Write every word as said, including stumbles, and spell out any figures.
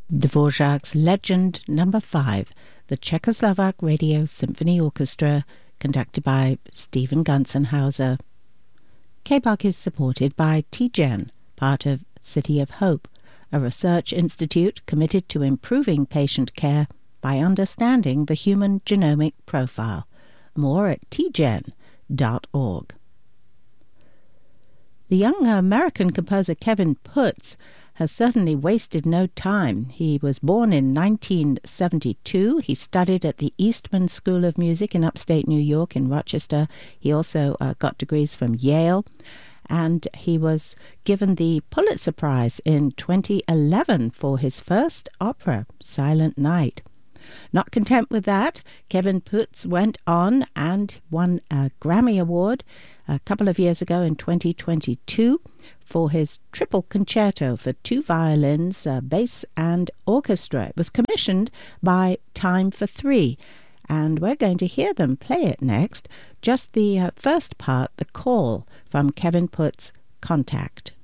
Dvorak's Legend Number five, the Czechoslovak Radio Symphony Orchestra, conducted by Stephen Gunzenhauser. K B O C is supported by T G E N, part of City of Hope, a research institute committed to improving patient care by understanding the human genomic profile. More at t g e n dot org. The young American composer Kevin Putz has certainly wasted no time. He was born in nineteen seventy-two. He studied at the Eastman School of Music in upstate New York in Rochester. He also uh, got degrees from Yale, and he was given the Pulitzer Prize in twenty eleven for his first opera, Silent Night. Not content with that, Kevin Putz went on and won a Grammy Award a couple of years ago in twenty twenty-two for his triple concerto for two violins, uh, bass and orchestra. It was commissioned by Time for Three, and we're going to hear them play it next. Just the uh, first part, The Call, from Kevin Putz' Contact.